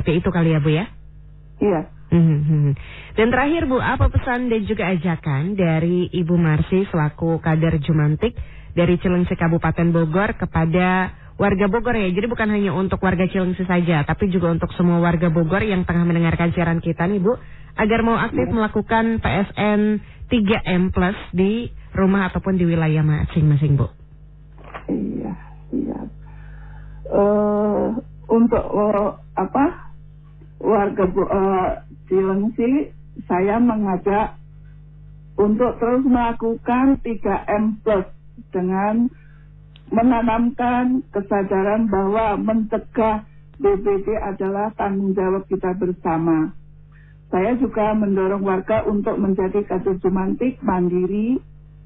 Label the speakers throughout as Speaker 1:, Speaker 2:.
Speaker 1: seperti itu kali ya Bu ya?
Speaker 2: Iya.
Speaker 1: Dan terakhir Bu, apa pesan dan juga ajakan dari Ibu Marsi selaku kader Jumantik dari Cilengsi Kabupaten Bogor kepada warga Bogor ya? Jadi bukan hanya untuk warga Cilengsi saja, tapi juga untuk semua warga Bogor yang tengah mendengarkan siaran kita nih Bu, agar mau aktif melakukan PSN 3M Plus di rumah ataupun di wilayah masing-masing Bu.
Speaker 2: Iya, siap. Untuk warga Cilengsi, saya mengajak untuk terus melakukan 3M Plus dengan menanamkan kesadaran bahwa mencegah DBD adalah tanggung jawab kita bersama. Saya juga mendorong warga untuk menjadi kader Jumantik mandiri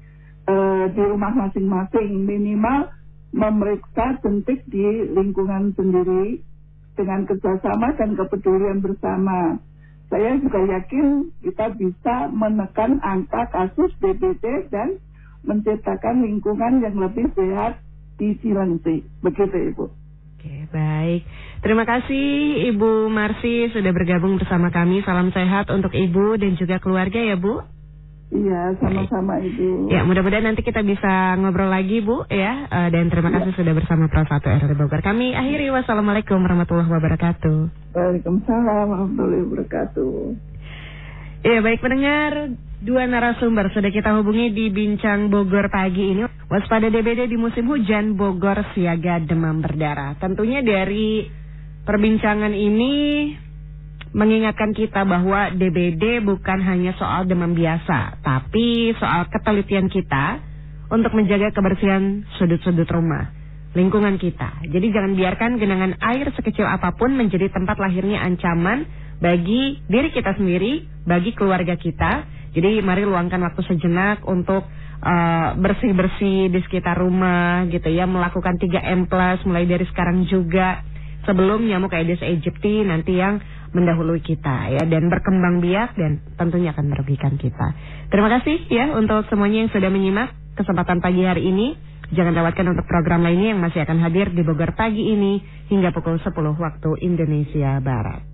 Speaker 2: di rumah masing-masing, minimal memeriksa jentik di lingkungan sendiri dengan kerjasama dan kepedulian bersama. Saya juga yakin kita bisa menekan angka kasus DBD dan menciptakan lingkungan yang lebih sehat di Cilengsi. Begitu Ibu.
Speaker 1: Oke, baik. Terima kasih Ibu Marsi sudah bergabung bersama kami. Salam sehat untuk Ibu dan juga keluarga ya Bu.
Speaker 2: Iya, sama-sama Ibu.
Speaker 1: Ya, mudah-mudahan nanti kita bisa ngobrol lagi Bu ya. Dan terima kasih sudah bersama Pro 1 RRI Bogor. Kami akhiri, wassalamualaikum warahmatullahi wabarakatuh.
Speaker 2: Waalaikumsalam warahmatullahi wabarakatuh.
Speaker 1: Ya, baik pendengar, dua narasumber sudah kita hubungi di Bincang Bogor pagi ini. Waspada DBD di musim hujan, Bogor siaga demam berdarah. Tentunya dari perbincangan ini mengingatkan kita bahwa DBD bukan hanya soal demam biasa, tapi soal ketelitian kita untuk menjaga kebersihan sudut-sudut rumah, lingkungan kita. Jadi jangan biarkan genangan air sekecil apapun menjadi tempat lahirnya ancaman bagi diri kita sendiri, bagi keluarga kita. Jadi mari luangkan waktu sejenak untuk bersih-bersih di sekitar rumah gitu ya, melakukan 3M Plus mulai dari sekarang juga, sebelum nyamuk Aedes aegypti nanti yang mendahului kita ya, dan berkembang biak dan tentunya akan merugikan kita. Terima kasih ya untuk semuanya yang sudah menyimak kesempatan pagi hari ini. Jangan lewatkan untuk program lainnya yang masih akan hadir di Bogor pagi ini hingga pukul 10 waktu Indonesia Barat.